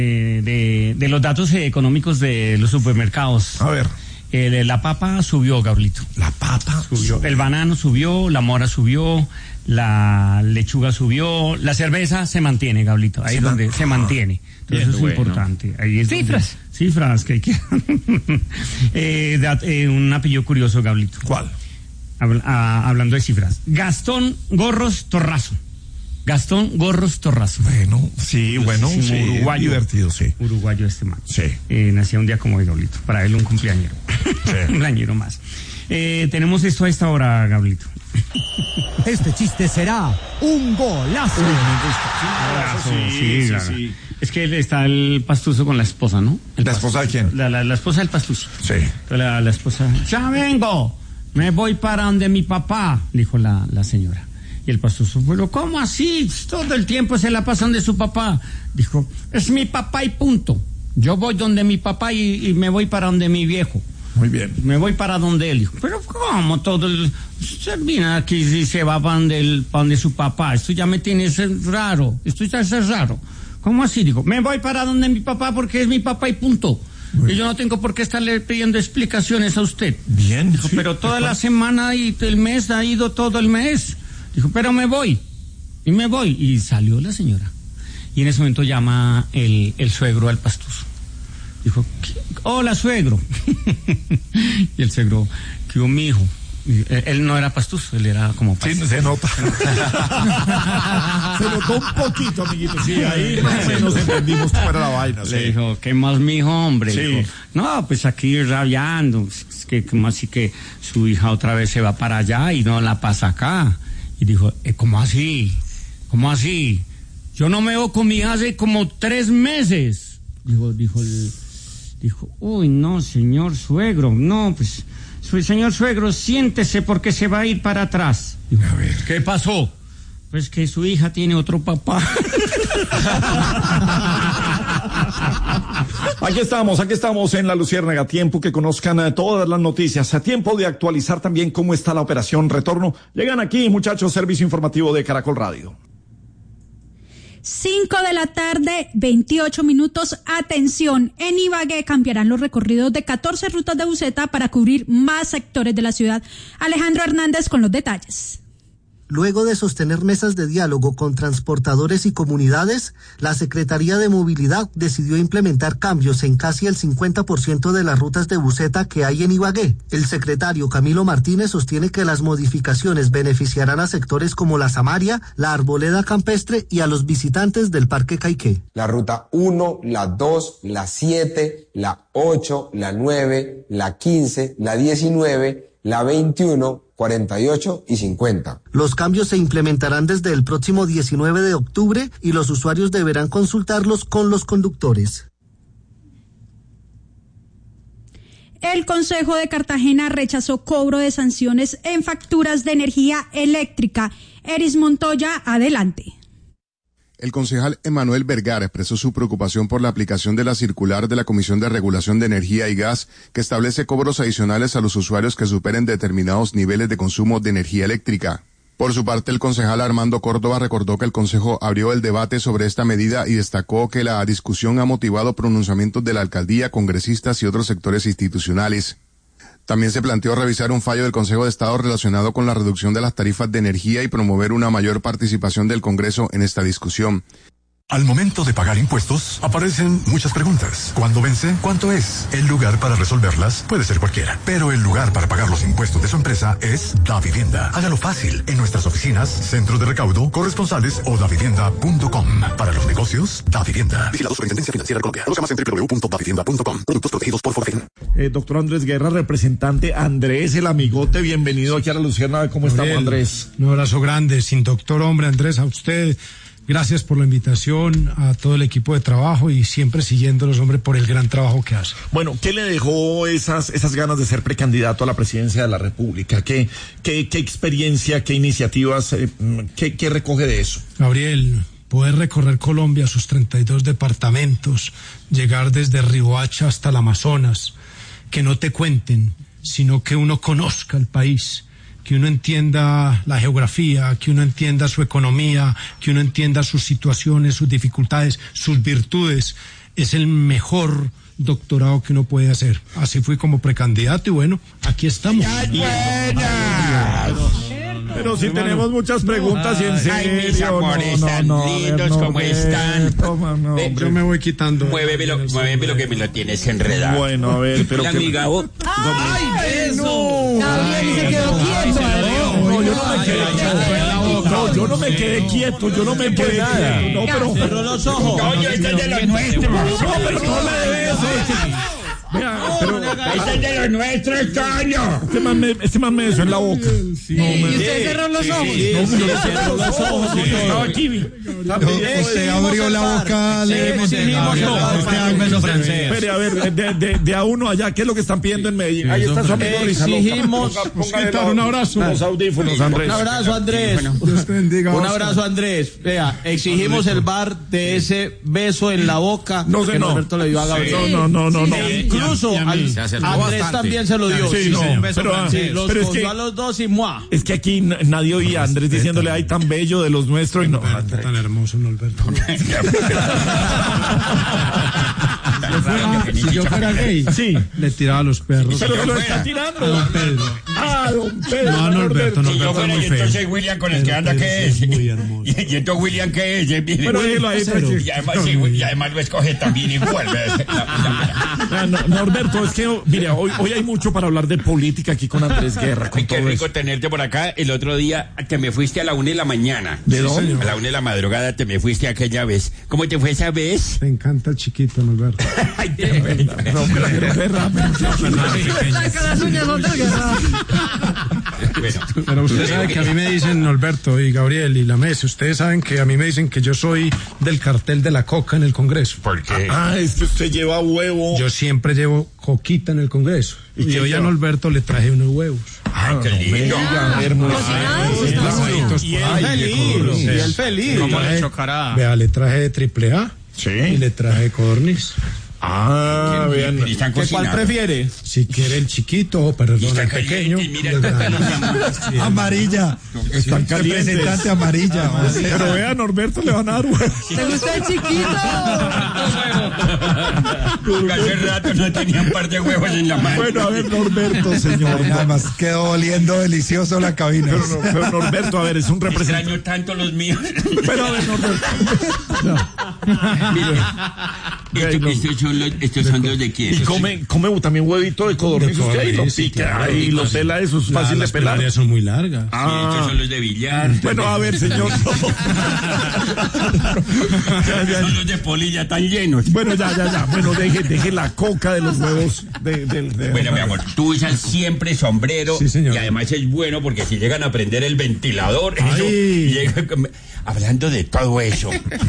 de los datos económicos de los supermercados. A ver. La papa subió, Gabrielito. La papa subió. El banano subió, la mora subió, la lechuga subió, la cerveza se mantiene, Gabrielito. Ahí es donde se mantiene. Entonces eso es importante. Ahí es cifras que hay que... un apellido curioso, Gabrielito. ¿Cuál? Hablando de cifras. Gastón Gorros Torrazo. Bueno, sí, uruguayo, divertido, sí. Uruguayo este man. Sí. Nació un día como hoy, Gablito. Para él un cumpleañero. Sí. Un cumpleañero más. Tenemos esto a esta hora, Gablito. Este chiste será un golazo. Sí. Es que está el pastuso con la esposa, ¿no? ¿La esposa de quién? La esposa del pastuso. Sí. La esposa, ya vengo, me voy para donde mi papá, dijo la señora. Y el pastuso, pero ¿cómo así? Todo el tiempo se la pasan de su papá. Dijo, es mi papá y punto. Yo voy donde mi papá y me voy para donde mi viejo. Muy bien. Me voy para donde él. Dijo, pero ¿cómo todo se viene aquí y se va para donde su papá? Esto ya me tiene raro. Esto ya es raro. ¿Cómo así? Dijo, me voy para donde mi papá porque es mi papá y punto. Y yo no tengo por qué estarle pidiendo explicaciones a usted. Bien. Dijo, pero toda la semana y el mes ha ido todo el mes. Dijo, pero me voy. Y salió la señora. Y en ese momento llama el suegro al pastuso. Dijo, hola, suegro. Y el suegro, ¿qué hubo, mi hijo? Él no era pastuso, él era como pastuso. Sí, se nota. Se notó un poquito, amiguito. Sí, ahí más o menos entendimos cómo era la vaina. Le dijo, ¿qué más, mijo, hombre? Sí. Dijo, no, pues aquí rabiando. Es que como así que su hija otra vez se va para allá y no la pasa acá. Y dijo, ¿cómo así? ¿Cómo así? Yo no me veo con mi hija hace como 3 meses. Dijo, uy, no, señor suegro, no, pues, señor suegro, siéntese porque se va a ir para atrás. Dijo, a ver. ¿Qué pasó? Pues que su hija tiene otro papá. Aquí estamos en La Luciérnaga, tiempo que conozcan todas las noticias, a tiempo de actualizar también cómo está la operación Retorno. Llegan aquí, muchachos, servicio informativo de Caracol Radio. 5:28 p.m. Atención, en Ibagué cambiarán los recorridos de 14 rutas de buseta para cubrir más sectores de la ciudad. Alejandro Hernández con los detalles. Luego de sostener mesas de diálogo con transportadores y comunidades, la Secretaría de Movilidad decidió implementar cambios en casi el 50% de las rutas de buseta que hay en Ibagué. El secretario Camilo Martínez sostiene que las modificaciones beneficiarán a sectores como la Samaria, la Arboleda Campestre y a los visitantes del Parque Caiqué. La ruta 1, la 2, la 7, la 8, la 9, la 15, la 19, la 21, 48 y 50. Los cambios se implementarán desde el próximo 19 de octubre y los usuarios deberán consultarlos con los conductores. El Consejo de Cartagena rechazó cobro de sanciones en facturas de energía eléctrica. Eris Montoya, adelante. El concejal Emanuel Vergara expresó su preocupación por la aplicación de la circular de la Comisión de Regulación de Energía y Gas que establece cobros adicionales a los usuarios que superen determinados niveles de consumo de energía eléctrica. Por su parte, el concejal Armando Córdoba recordó que el Consejo abrió el debate sobre esta medida y destacó que la discusión ha motivado pronunciamientos de la alcaldía, congresistas y otros sectores institucionales. También se planteó revisar un fallo del Consejo de Estado relacionado con la reducción de las tarifas de energía y promover una mayor participación del Congreso en esta discusión. Al momento de pagar impuestos, aparecen muchas preguntas. ¿Cuándo vence? ¿Cuánto es? El lugar para resolverlas puede ser cualquiera, pero el lugar para pagar los impuestos de su empresa es Davivienda. Hágalo fácil en nuestras oficinas, centros de recaudo, corresponsales o davivienda.com. Para los negocios, Davivienda. Vigilado Superintendencia Financiera de Colombia. Conozca más en www.davivienda.com. Productos protegidos por Forefen. Doctor Andrés Guerra, representante Andrés, el amigote, bienvenido aquí a La Luciérnaga. ¿Cómo estamos, Andrés? Un abrazo grande, sin doctor, hombre, Andrés, a usted. Gracias por la invitación, a todo el equipo de trabajo y siempre siguiéndolos, hombre, por el gran trabajo que hace. Bueno, ¿qué le dejó esas ganas de ser precandidato a la presidencia de la República? ¿Qué experiencia, qué iniciativas, qué recoge de eso? Gabriel, poder recorrer Colombia, sus 32 departamentos, llegar desde Riohacha hasta el Amazonas, que no te cuenten, sino que uno conozca el país, que uno entienda la geografía, que uno entienda su economía, que uno entienda sus situaciones, sus dificultades, sus virtudes. es el mejor doctorado que uno puede hacer. Así fui como precandidato y bueno, aquí estamos. Pero si tenemos muchas preguntas y en serio. Ay, mis amores tan lindos, ¿cómo están? Yo me voy quitando. Muévelo que me lo tienes enredado. Bueno, a ver, pero hola, amiga. ¡Ay, eso! Gabriel se quedó quieto. No, yo no me quedé quieto. No, pero cerró los ojos. Oye, este es de los nuestros. No, pero no le debes. Este es de los nuestros, coño. Este man me besó en la boca. ¿Y usted cerró los ojos? No, yo cerró los ojos. Estaba aquí. Usted abrió la boca levemente. Espere, a ver, de a uno allá, ¿qué es lo que están pidiendo en Medellín? Ahí está su amigo Rizaloca. Exigimos un abrazo. Los audífonos, Andrés. Un abrazo, Andrés. Un abrazo, Andrés. Vea, exigimos el bar de ese beso en la boca que Roberto le dio a Gabriel. No. Incluso Andrés también se lo dio. Sí, los cogió a los dos y ¡mua! Es que aquí nadie oía a Andrés diciéndole, ay, tan bello de los nuestros y no. Tan hermoso, Norberto. Si yo fuera gay, le tiraba a los perros. Pero se lo está tirando. A don Pedro. Don Pedro. No, a Norberto. Si yo fuera, es muy feo. entonces William con el que anda, ¿qué es? Muy hermoso. Y entonces William, ¿qué es? Pero déjelo ahí. Y además lo escoge también igual. Norberto, es que, mira, hoy hay mucho para hablar de política aquí con Andrés Guerra. Ay, qué rico tenerte por acá. El otro día te me fuiste a la 1 de la mañana. ¿De dónde? A la 1 de la madrugada te me fuiste aquella vez. ¿Cómo te fue esa vez? Te encanta el chiquito, Norberto. Ay, tremendo. Pero usted sabe que a mí me dicen, Norberto y Gabriel y la mesa, ustedes saben que a mí me dicen que yo soy del cartel de la coca en el Congreso. ¿Por qué? Es que usted lleva huevo. Yo siempre llevo coquita en el Congreso. Y hoy a Norberto le traje unos huevos. Ay, qué lindo. Y el feliz. ¿Cómo le chocará? Vea, le traje de AAA. Sí. Y le traje de codorniz. Vean. ¿Cuál prefiere? Si quiere el chiquito, perdón, el pequeño. Amarilla. Están calientes. Representante amarilla. Pero vea, Norberto le van a dar huevos. ¿Te gusta el chiquito? Hace rato no tenía un par de huevos en la mano. Bueno, a ver, Norberto, señor. Nada más quedó oliendo delicioso la cabina. Pero Norberto, a ver, es un representante. Extraño tanto los míos. Pero a ver, Norberto. Estos son los de quién. Y come también huevito de codorniz usted y lo pica y lo pela, eso es fácil de pelar. Las son muy largas. Estos son los de billar. Bueno, a ver, señor. Son los de polilla tan llenos. Bueno, ya. Bueno, deje la coca de los huevos. Bueno, mi amor, tú usas siempre sombrero. Sí, señor. Y además es bueno porque si llegan a prender el ventilador, hablando de todo eso,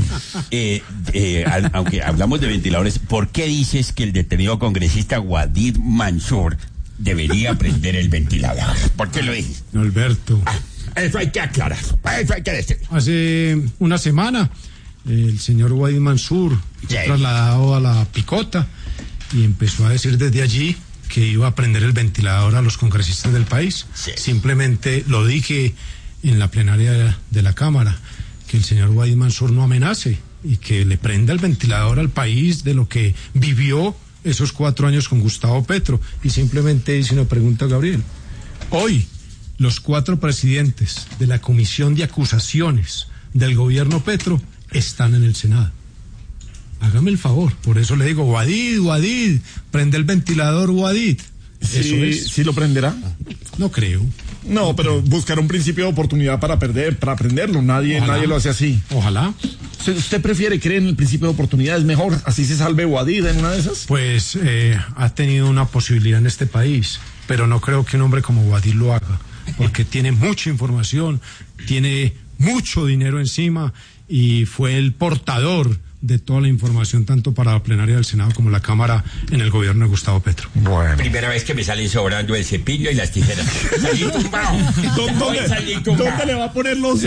aunque hablamos de ventiladores, ¿por qué dices que el detenido congresista Wadid Mansur debería prender el ventilador? ¿Por qué lo dices? Norberto. Eso hay que aclarar, eso hay que decir. Hace una semana, el señor Wadid Mansur fue trasladado a la picota y empezó a decir desde allí que iba a prender el ventilador a los congresistas del país. Sí. Simplemente lo dije en la plenaria de la Cámara, que el señor Wadid Mansur no amenace y que le prenda el ventilador al país de lo que vivió esos 4 años con Gustavo Petro. Y simplemente hice una pregunta a Gabriel. Hoy, los 4 presidentes de la Comisión de Acusaciones del gobierno Petro están en el Senado. Hágame el favor, por eso le digo, Wadid, prende el ventilador, Wadid. ¿Sí lo prenderá? No creo. No, pero buscar un principio de oportunidad para aprenderlo. Nadie lo hace así. Ojalá. ¿Usted prefiere creer en el principio de oportunidad? ¿Es mejor? ¿Así se salve Wadid en una de esas? Pues ha tenido una posibilidad en este país, pero no creo que un hombre como Wadid lo haga, porque tiene mucha información, tiene mucho dinero encima y fue el portador de toda la información, tanto para la plenaria del Senado como la Cámara en el gobierno de Gustavo Petro. Bueno. Primera vez que me sale sobrando el cepillo y las tijeras. Salí tumbado. ¿Dónde le va a poner los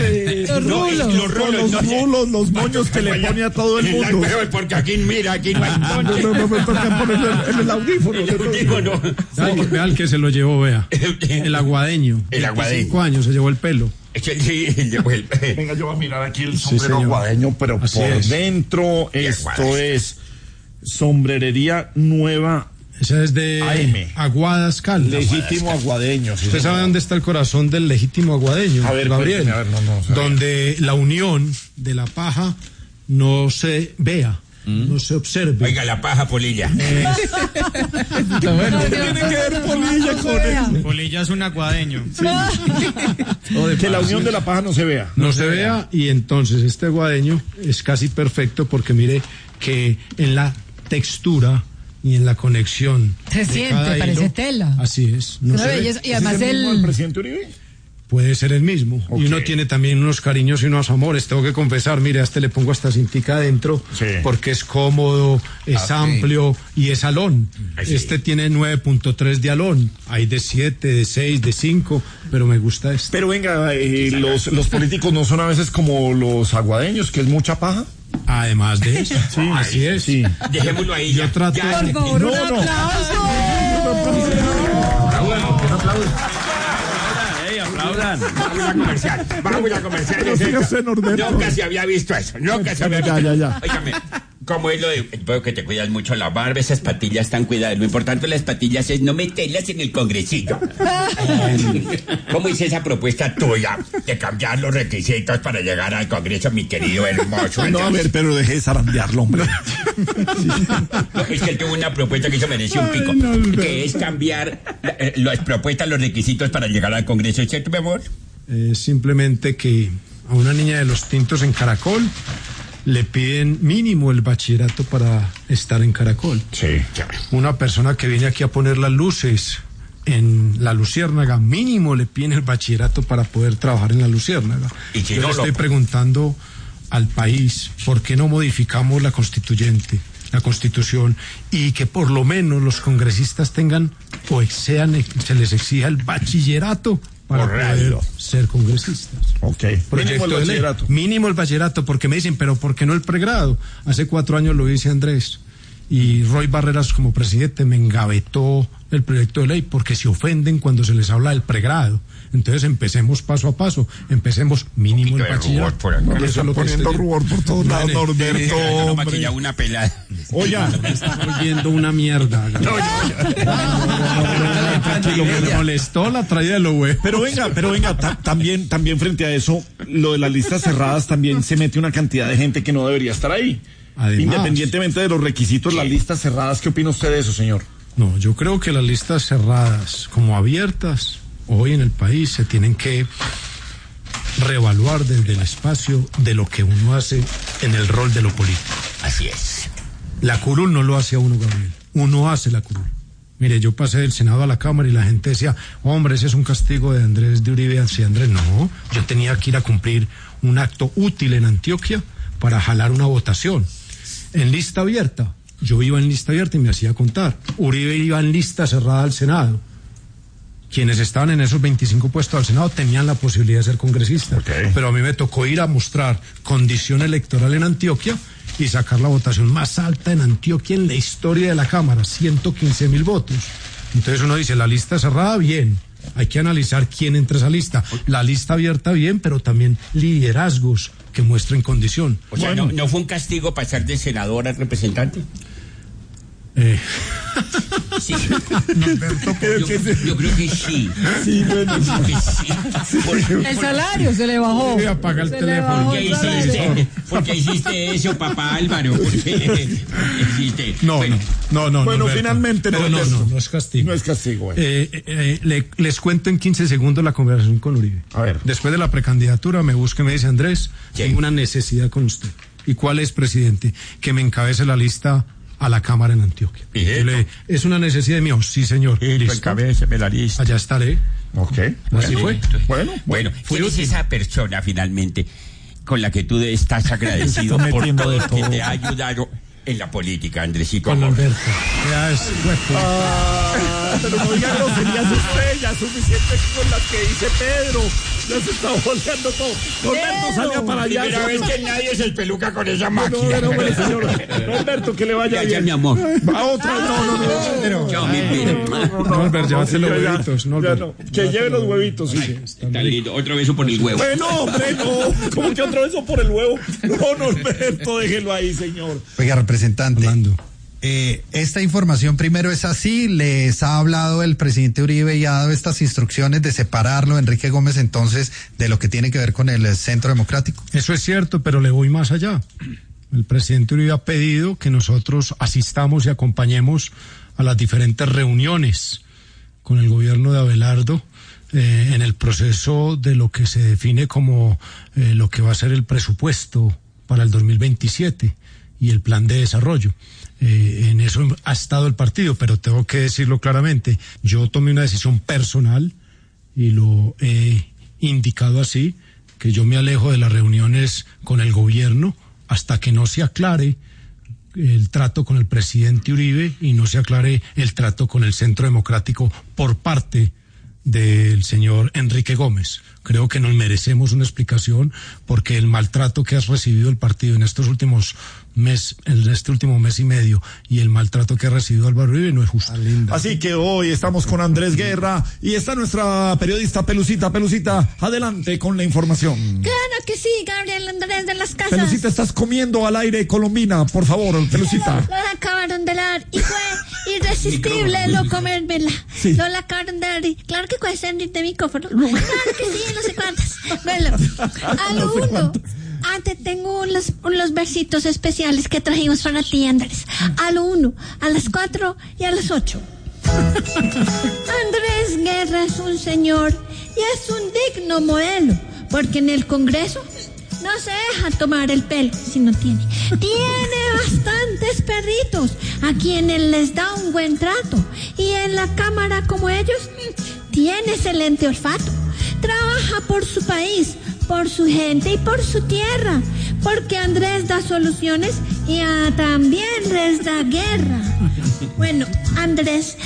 rulos, los moños que le pone a todo el mundo? Porque aquí, mira, aquí no hay moños. No, toca ponerle en el audífono. Vea el que se lo llevó, vea. El aguadeño. El aguadeño. 5 años se llevó el pelo. Venga, yo voy a mirar aquí el sombrero aguadeño, pero así por dentro esto es Sombrerería Nueva. Esa es de AM. Aguadas Caldas. Legítimo aguadeño. Sí, ¿usted sabe dónde está el corazón del legítimo aguadeño? A ver, Gabriel. cuénteme, a ver, no, donde la unión de la paja no se vea. No se observe. Oiga, la paja, Polilla. Está bueno. ¿Qué tiene que ver Polilla con eso? Polilla es un aguadeño. Sí. Que la unión de la paja no se vea. No se vea, y entonces este aguadeño es casi perfecto porque mire que en la textura y en la conexión. Se siente, parece tela. Así es. No se ve. Y además el presidente Uribe. Puede ser el mismo. Okay. Y uno tiene también unos cariños y unos amores. Tengo que confesar, mire, a este le pongo hasta cintica adentro, porque es cómodo, es amplio y es alón. Este tiene 9.3 de alón. Hay de 7, de 6, de 5, pero me gusta este. Pero venga, los políticos no son a veces como los aguadeños, que es mucha paja. Además de eso. Sí, así es. Sí. Dejémoslo ahí. Yo trato. Por favor, un aplauso. Vamos a comercial. Nunca se había visto eso. Nunca se había visto. Ya. Óigame, como es lo de... Veo que te cuidas mucho la barba, esas patillas están cuidadas. Lo importante de las patillas es no meterlas en el congresillo. ¿Cómo hice esa propuesta tuya de cambiar los requisitos para llegar al Congreso, mi querido hermoso? No, a ver, pero deje de zarandearlo, hombre. No, es que él tuvo una propuesta que eso merece un pico, que es cambiar las propuestas, los requisitos para llegar al Congreso, ¿cierto, mi amor? Simplemente que a una niña de los tintos en Caracol le piden mínimo el bachillerato para estar en Caracol. Sí. Una persona que viene aquí a poner las luces en la Luciérnaga, mínimo le piden el bachillerato para poder trabajar en la Luciérnaga. Y si yo no le estoy preguntando al país, ¿por qué no modificamos la constitución, y que por lo menos los congresistas tengan o se les exija el bachillerato para poder ser congresistas? Ok. Proyecto de ley. Mínimo el bachillerato, porque me dicen, pero ¿por qué no el pregrado? Hace 4 años lo dice Andrés, y Roy Barreras como presidente me engavetó el proyecto de ley porque se ofenden cuando se les habla del pregrado. Entonces empecemos paso a paso, empecemos mínimo el bachillerato. No le están poniendo rubor por todos lados, Norberto. No maquilla una pelada. Oye, estamos oyendo una mierda. Tranquilo, me molestó la traída de lo güey. Pero venga, también frente a eso, lo de las listas cerradas también se mete una cantidad de gente que no debería estar ahí. Además, independientemente de los requisitos, las listas cerradas, ¿qué opina usted de eso, señor? No, yo creo que las listas cerradas como abiertas hoy en el país se tienen que reevaluar desde el espacio de lo que uno hace en el rol de lo político. Así es. La curul no lo hace a uno, Gabriel. Uno hace la curul. Mire, yo pasé del Senado a la Cámara y la gente decía, hombre, ese es un castigo de Andrés de Uribe hacia Andrés. No, yo tenía que ir a cumplir un acto útil en Antioquia para jalar una votación. En lista abierta, yo iba en lista abierta y me hacía contar. Uribe iba en lista cerrada al Senado. Quienes estaban en esos 25 puestos al Senado tenían la posibilidad de ser congresistas. Okay. Pero a mí me tocó ir a mostrar condición electoral en Antioquia y sacar la votación más alta en Antioquia en la historia de la Cámara, 115.000 votos. Entonces uno dice, la lista cerrada, bien. Hay que analizar quién entra a esa lista. La lista abierta, bien, pero también liderazgos que muestren condición. O sea, bueno, ¿no fue un castigo pasar de senador a representante? Sí. Yo creo que sí. Sí, bueno. El salario se le bajó. Sí, apaga el teléfono. ¿Por qué hiciste eso, papá Álvaro? ¿Por qué hiciste? No. Bueno, finalmente no es castigo. No es castigo. Les cuento en 15 segundos la conversación con Uribe. A ver. Después de la precandidatura me busca y me dice, Andrés, tengo una necesidad con usted. ¿Y cuál es, presidente? Que me encabece la lista a la Cámara en Antioquia. ¿Es una necesidad mía? Sí, señor. Encabéceme la lista. Allá estaré. Ok. Así fue. Bueno, ¿quién es esa persona finalmente con la que tú estás agradecido por todo lo que te ha ayudado en la política, Andresito? Con Alberto. Pero no digan groserías usted, ya suficiente con las que dice Pedro. Ya se está volteando todo. Norberto, salga para allá. Primera vez que nadie se espeluca con esa máquina. No, señor. Norberto, que le vaya bien. Ya, mi amor. A otra, no. Chao, mi vida. No, Albert, llévate los huevitos. Que lleve los huevitos, sí. Está lindo. Otro beso por el huevo. Bueno, hombre, no. ¿Cómo que otro beso por el huevo? No, Norberto, déjelo ahí, señor. Oiga, representante. Hablando. Esta información primero es así, les ha hablado el presidente Uribe y ha dado estas instrucciones de separarlo, Enrique Gómez, entonces, de lo que tiene que ver con el Centro Democrático. Eso es cierto, pero le voy más allá. El presidente Uribe ha pedido que nosotros asistamos y acompañemos a las diferentes reuniones con el gobierno de Abelardo en el proceso de lo que se define como lo que va a ser el presupuesto para el 2027 y el plan de desarrollo. En eso ha estado el partido, pero tengo que decirlo claramente, yo tomé una decisión personal y lo he indicado así, que yo me alejo de las reuniones con el gobierno hasta que no se aclare el trato con el presidente Uribe y no se aclare el trato con el Centro Democrático por parte del señor Enrique Gómez. Creo que nos merecemos una explicación porque el maltrato que has recibido el partido en estos últimos en este último mes y medio y el maltrato que ha recibido Álvaro Uribe no es justo. Así que hoy estamos con Andrés Guerra y está nuestra periodista Pelucita. Pelucita, adelante con la información. Claro que sí, Gabriel Andrés de las Casas. Pelucita, estás comiendo al aire Colombina, por favor, Pelucita. Lo acabaron de dar y fue irresistible no comérmela. Sí. Lo acabaron de dar y claro que puede ser de micrófono. Claro que sí, no sé cuántas. Bueno, a lo uno. Antes tengo unos versitos especiales que trajimos para ti, Andrés. A lo 1, a las 4 y a las 8. Andrés Guerra es un señor y es un digno modelo, porque en el Congreso no se deja tomar el pelo si no tiene. Tiene bastantes perritos a quienes les da un buen trato y en la Cámara como ellos tiene excelente olfato. Trabaja por su país, por su gente y por su tierra, porque Andrés da soluciones y también les da guerra. Bueno, Andrés,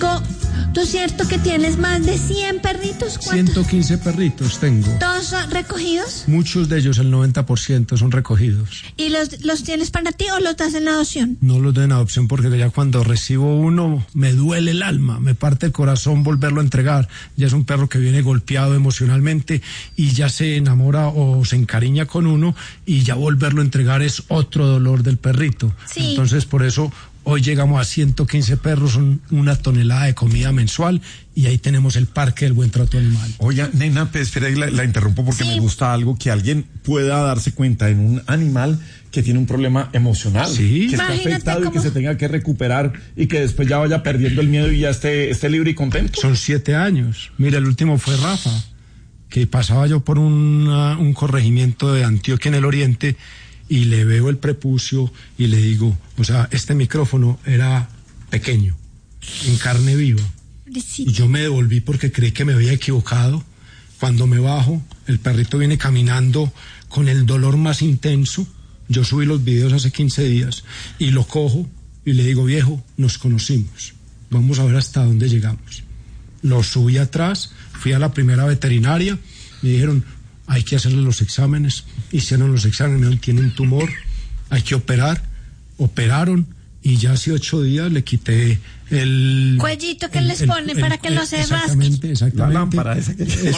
¿tú cierto que tienes más de 100 perritos? 115 perritos tengo. ¿Todos son recogidos? Muchos de ellos, el 90% son recogidos. ¿Y los tienes para ti o los das en adopción? No los doy en adopción porque ya cuando recibo uno me duele el alma, me parte el corazón volverlo a entregar. Ya es un perro que viene golpeado emocionalmente y ya se enamora o se encariña con uno y ya volverlo a entregar es otro dolor del perrito. Sí. Entonces por eso hoy llegamos a 115 perros, son 1 tonelada de comida mensual y ahí tenemos el Parque del Buen Trato Animal. Oye, nena, espera, la interrumpo porque me gusta algo, que alguien pueda darse cuenta en un animal que tiene un problema emocional, que está afectado y que se tenga que recuperar y que después ya vaya perdiendo el miedo y ya esté libre y contento. Son 7 años. Mira, el último fue Rafa, que pasaba yo por un corregimiento de Antioquia en el oriente y le veo el prepucio y le digo, o sea, este micrófono era pequeño, en carne viva. Y yo me devolví porque creí que me había equivocado. Cuando me bajo, el perrito viene caminando con el dolor más intenso. Yo subí los videos hace 15 días y lo cojo y le digo, viejo, nos conocimos. Vamos a ver hasta dónde llegamos. Lo subí atrás, fui a la primera veterinaria, me dijeron, hay que hacerle los exámenes. Hicieron los exámenes, me tiene un tumor, hay que operar. Operaron y ya hace 8 días le quité el cuellito que les ponen para que no se rasque. Exactamente. La lámpara esa que eso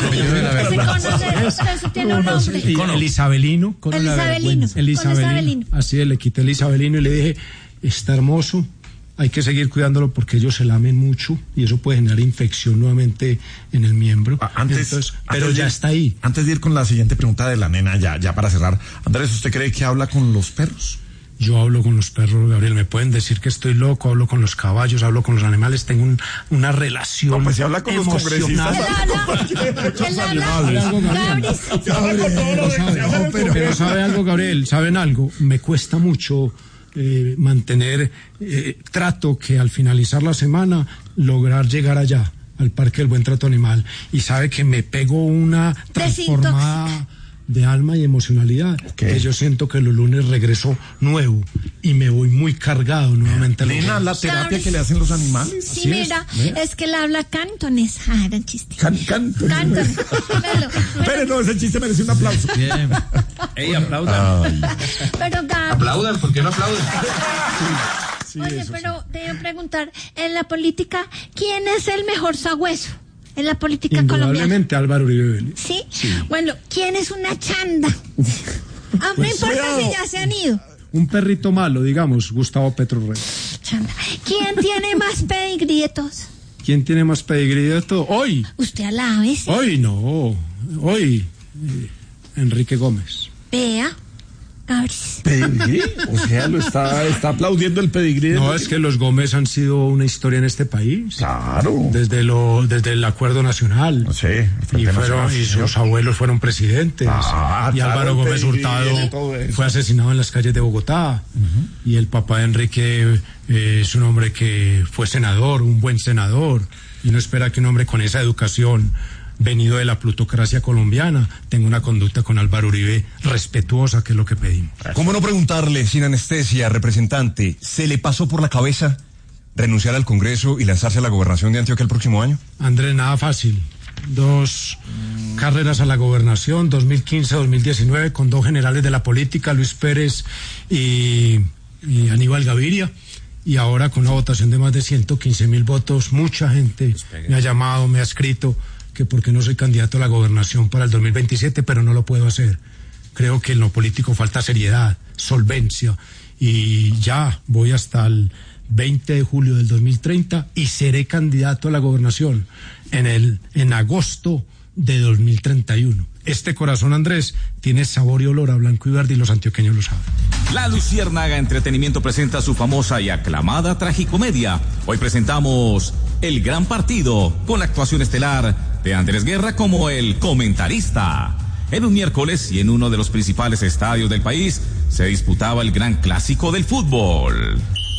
tiene un nombre. El isabelino. El isabelino. Así le quité el isabelino y le dije, está hermoso, hay que seguir cuidándolo porque ellos se lamen mucho y eso puede generar infección nuevamente en el miembro. Pero ya está ahí. Antes de ir con la siguiente pregunta de la nena, ya para cerrar, Andrés, ¿usted cree que habla con los perros? Yo hablo con los perros, Gabriel, me pueden decir que estoy loco, hablo con los caballos, hablo con los animales, tengo una relación. No, pues si habla con emocional. Pero ¿sabe algo, Gabriel? ¿Saben algo? Me cuesta mucho mantener trato que al finalizar la semana lograr llegar allá al Parque del Buen Trato Animal y sabe que me pego una transformada de alma y emocionalidad, que yo siento que los lunes regreso nuevo y me voy muy cargado nuevamente. Nena, la terapia que le hacen los animales. Sí, mira, es que él habla cantones. Era un chiste. Cantones. Pero no, ese chiste merece un aplauso. Bien. Ey, aplaudan. Pero aplaudan, ¿por qué no aplauden? Sí, oye, pero te iba a preguntar, en la política, ¿quién es el mejor sagüeso? En la política colombiana. Indudablemente Álvaro Uribe Vélez. ¿Sí? Bueno, ¿quién es una chanda? No importa si ya se han ido. Un perrito malo, digamos, Gustavo Petro Rey. chanda. ¿Quién tiene más pedigritos? ¿Quién tiene más pedigrí de todo? Hoy. Usted alabe, ¿sí? Hoy no. Hoy. Enrique Gómez. Vea. ¿Pedigrí? O sea, lo está aplaudiendo el pedigrí. No, es que los Gómez han sido una historia en este país. Claro. Desde el Acuerdo Nacional. Sí. Y sus abuelos fueron presidentes. Y Álvaro Gómez Hurtado fue asesinado en las calles de Bogotá. Y el papá de Enrique es un hombre que fue senador, un buen senador. Y uno espera que un hombre con esa educación, venido de la plutocracia colombiana, tenga una conducta con Álvaro Uribe respetuosa, que es lo que pedimos. ¿Cómo no preguntarle, sin anestesia, representante, ¿se le pasó por la cabeza renunciar al Congreso y lanzarse a la gobernación de Antioquia el próximo año? Andrés, nada fácil. 2 carreras a la gobernación, 2015-2019, con 2 generales de la política, Luis Pérez y Aníbal Gaviria. Y ahora con una votación de más de 115.000 votos, mucha gente me ha llamado, me ha escrito que porque no soy candidato a la gobernación para el 2027, pero no lo puedo hacer. Creo que en lo político falta seriedad, solvencia, y ya voy hasta el 20 de julio del 2030 y seré candidato a la gobernación en agosto de 2031. Este corazón, Andrés, tiene sabor y olor a blanco y verde, y los antioqueños lo saben. La Luciérnaga Entretenimiento presenta su famosa y aclamada tragicomedia. Hoy presentamos El Gran Partido, con la actuación estelar de Andrés Guerra como el comentarista. En un miércoles y en uno de los principales estadios del país se disputaba el gran clásico del fútbol.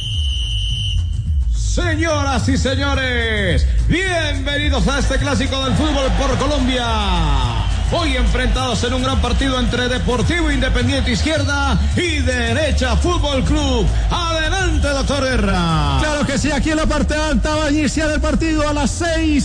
Señoras y señores, bienvenidos a este clásico del fútbol por Colombia. Hoy enfrentados en un gran partido entre Deportivo Independiente Izquierda y Derecha Fútbol Club. Adelante, doctor Guerra. Claro que sí, aquí en la parte alta va a iniciar el partido a las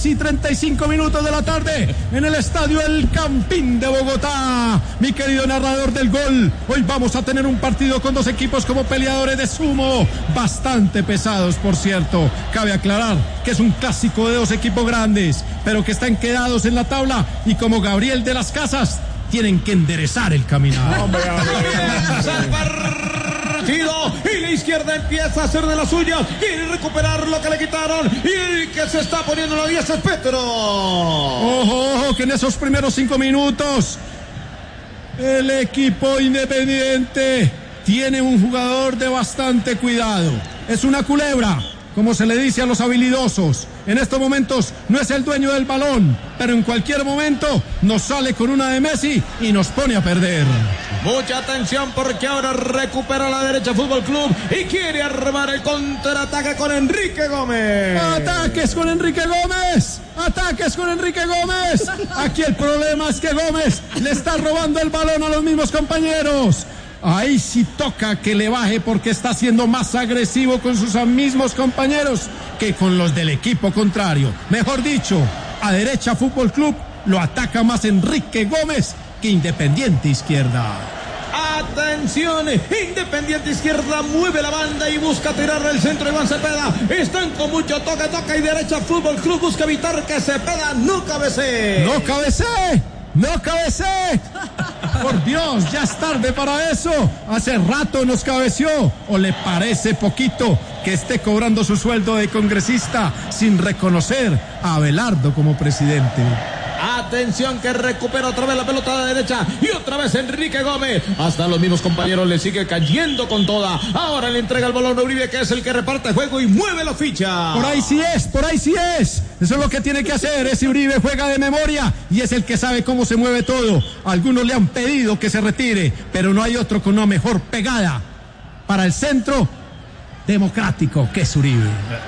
6:35 de la tarde en el estadio El Campín de Bogotá. Mi querido narrador del gol, hoy vamos a tener un partido con 2 equipos como peleadores de sumo, bastante pesados, por cierto. Cabe aclarar que es un clásico de 2 equipos grandes, pero que están quedados en la tabla, y como Gabriel de las Casas tienen que enderezar el caminar. Comienza el partido y la izquierda empieza a hacer de las suyas, quiere recuperar lo que le quitaron, y el que se está poniendo la 10 es Petro. Ojo, que en esos primeros 5 minutos el equipo Independiente tiene un jugador de bastante cuidado. Es una culebra, como se le dice a los habilidosos. En estos momentos no es el dueño del balón, pero en cualquier momento nos sale con una de Messi y nos pone a perder. Mucha atención, porque ahora recupera la Derecha Fútbol Club y quiere armar el contraataque con Enrique Gómez. ¡Ataques con Enrique Gómez! ¡Ataques con Enrique Gómez! Aquí el problema es que Gómez le está robando el balón a los mismos compañeros. Ahí sí toca que le baje, porque está siendo más agresivo con sus mismos compañeros que con los del equipo contrario. Mejor dicho, a Derecha Fútbol Club lo ataca más Enrique Gómez que Independiente Izquierda. Atención, Independiente Izquierda mueve la banda y busca tirar el centro. Iván Cepeda, están con mucho toca y Derecha Fútbol Club busca evitar que Cepeda no cabecee. ¡No cabecee! ¡No cabecee! Por Dios, ya es tarde para eso. Hace rato nos cabeció. ¿O le parece poquito que esté cobrando su sueldo de congresista sin reconocer a Abelardo como presidente? Atención, que recupera otra vez la pelota de derecha y otra vez Enrique Gómez. Hasta los mismos compañeros le sigue cayendo con toda. Ahora le entrega el balón a Uribe, que es el que reparte juego y mueve la ficha. Por ahí sí es. Eso es lo que tiene que hacer. Ese Uribe juega de memoria y es el que sabe cómo se mueve todo. Algunos le han pedido que se retire, pero no hay otro con una mejor pegada para el centro democrático que es Uribe.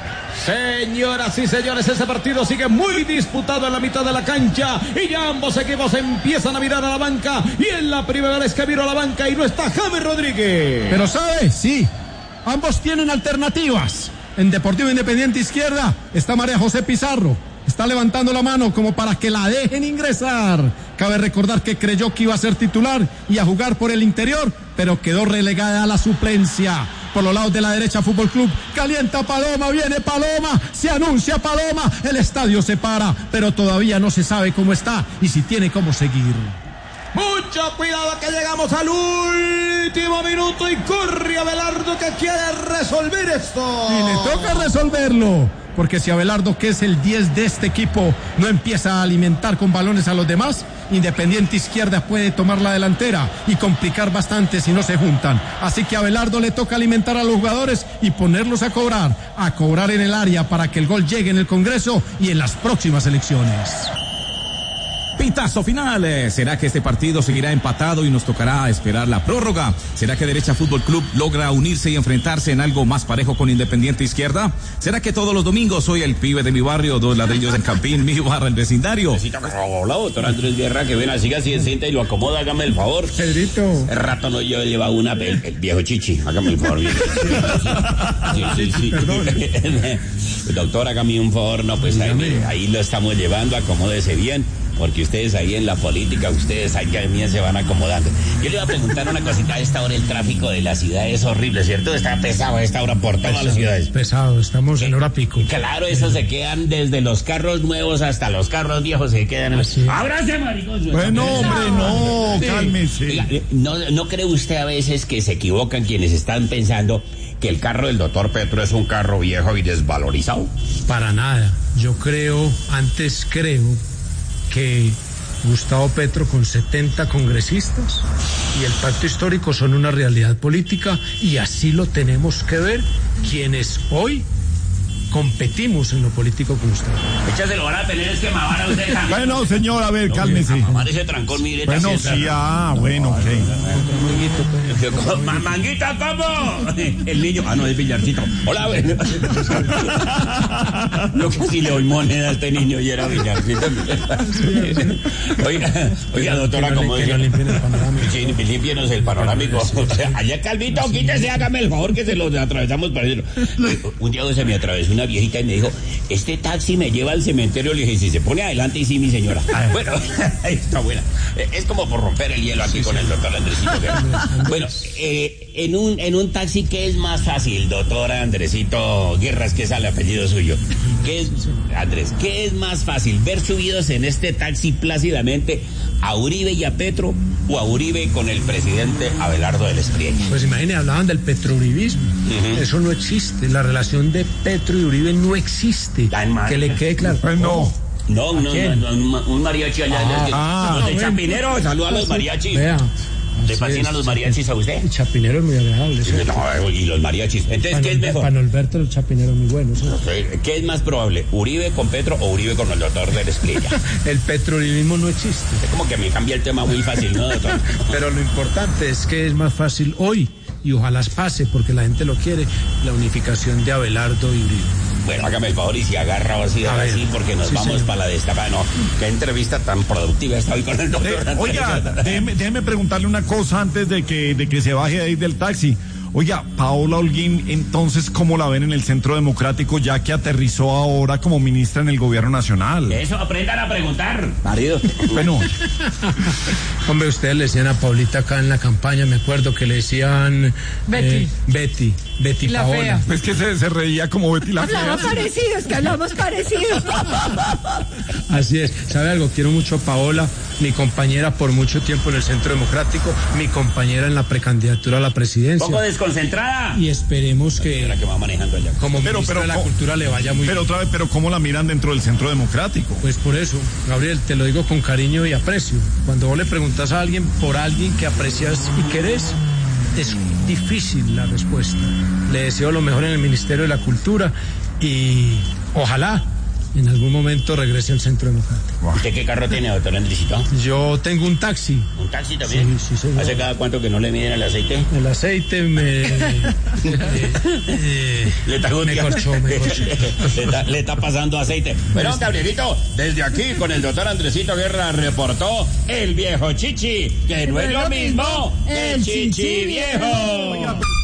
Señoras y señores, ese partido sigue muy disputado en la mitad de la cancha y ya ambos equipos empiezan a mirar a la banca, y es la primera vez que miro a la banca y no está James Rodríguez. Pero ¿sabe? Sí, ambos tienen alternativas. En Deportivo Independiente Izquierda está María José Pizarro. Está levantando la mano como para que la dejen ingresar. Cabe recordar que creyó que iba a ser titular y a jugar por el interior, pero quedó relegada a la suplencia. Por los lados de la Derecha Fútbol Club, calienta Paloma, viene Paloma, se anuncia Paloma, el estadio se para, pero todavía no se sabe cómo está y si tiene cómo seguir. Mucho cuidado que llegamos al último minuto y corre Abelardo que quiere resolver esto. Y le toca resolverlo, porque si Abelardo, que es el 10 de este equipo, no empieza a alimentar con balones a los demás, Independiente Izquierda puede tomar la delantera y complicar bastante si no se juntan. Así que a Abelardo le toca alimentar a los jugadores y ponerlos a cobrar en el área para que el gol llegue en el Congreso y en las próximas elecciones. Pitazo final. ¿Será que este partido seguirá empatado y nos tocará esperar la prórroga? ¿Será que Derecha Fútbol Club logra unirse y enfrentarse en algo más parejo con Independiente Izquierda? ¿Será que todos los domingos soy el pibe de mi barrio, 2 ladrillos en Campín, mi barra, el vecindario? Hola, doctor Andrés Guerra, que ven así, se sienta y lo acomoda, hágame el favor. Pedrito. El rato no yo lleva el viejo Chichi, hágame el favor. Sí. Perdón. Doctor, hágame un favor, no, pues ahí lo estamos llevando, acomódese bien. Porque ustedes ahí en la política, ustedes ahí también se van acomodando. Yo le iba a preguntar una cosita. A esta hora el tráfico de la ciudad es horrible, ¿cierto? Está pesado a esta hora por todas las ciudades. Pesado, estamos en hora pico. Claro, eso se quedan desde los carros nuevos hasta los carros viejos, se quedan. ¡Ábrase, maricón! Bueno, hombre, no, cálmese. Oiga, ¿no cree usted a veces que se equivocan quienes están pensando que el carro del doctor Petro es un carro viejo y desvalorizado? Para nada. Yo creo que Gustavo Petro con 70 congresistas y el pacto histórico son una realidad política y así lo tenemos que ver quienes hoy competimos en lo político con usted. Se lo van a tener esquemavara ustedes también. Bueno, señor, a ver, cálmese. Mamá ese trancón, mire. Bueno, sí, bueno, ok. Manguita, ¿cómo? El niño, no, es Villarcito. Hola, bueno. Yo casi le doy moneda a este niño y era Villarcito. Oiga, doctora, ¿cómo es? Sí, límpienos el panorámico. Allá, Calvito, quítese, hágame el favor que se lo atravesamos para decirlo. Un día se me atravesó una viejita y me dijo, este taxi me lleva al cementerio. Le dije, si se pone adelante, y sí, mi señora. Bueno, está buena. Es como por romper el hielo aquí con el doctor Andresito. Bueno, en un taxi, ¿qué es más fácil, doctor Andresito Guerras, que es el apellido suyo? Andrés, ¿qué es más fácil, ver subidos en este taxi plácidamente a Uribe y a Petro, o a Uribe con el presidente Abelardo del Espriella? Pues imagínate, hablaban del petrouribismo. Eso no existe. La relación de Petro y Uribe no existe. Que le quede claro. Pues no. No, un mariachi allá. Los de Chapinero, saluda a los mariachis. Vea. ¿Le fascinan los mariachis a usted? El Chapinero es muy agradable. ¿Sí? No, y los mariachis. Entonces, ¿qué es mejor? Para Norberto, el Chapinero es muy bueno. ¿Sí? ¿Qué es más probable? ¿Uribe con Petro o Uribe con el doctor del Espriella? El petrolibismo no existe. Es como que me cambia el tema muy fácil, ¿no, doctor? Pero lo importante es que es más fácil hoy, y ojalá pase, porque la gente lo quiere, la unificación de Abelardo y Uribe. Bueno, hágame el favor y si agarra así, porque nos vamos para la destapada. No, qué entrevista tan productiva está hoy con el doctor. Oiga, déjeme preguntarle una cosa antes de que se baje ahí del taxi. Oiga, Paola Holguín, entonces, ¿cómo la ven en el Centro Democrático ya que aterrizó ahora como ministra en el gobierno nacional? Eso, aprendan a preguntar, marido. Bueno. Hombre, ustedes le decían a Paulita acá en la campaña, me acuerdo que le decían... Betty la Paola. Fea. Es que se reía como Betty la Fea. Hablamos parecido, es que hablamos parecido. Así es. ¿Sabe algo? Quiero mucho a Paola, mi compañera por mucho tiempo en el Centro Democrático, mi compañera en la precandidatura a la presidencia. Poco desconcentrada. Y esperemos que va manejando allá. Como ministra de la Cultura le vaya muy bien. Pero otra vez, ¿cómo la miran dentro del Centro Democrático? Pues por eso, Gabriel, te lo digo con cariño y aprecio. Cuando vos le preguntas a alguien por alguien que aprecias y querés, es difícil la respuesta. Le deseo lo mejor en el Ministerio de la Cultura y ojalá en algún momento regrese al Centro Democrático. ¿Usted qué carro tiene, doctor Andresito? Yo tengo un taxi. ¿Un taxi también? Sí, señor. ¿Hace cada cuánto que no le miden el aceite? El aceite me corchó. Le está pasando aceite. Bueno, Gabrielito, desde aquí con el doctor Andresito Guerra reportó el viejo Chichi, que no es lo mismo el Chichi viejo.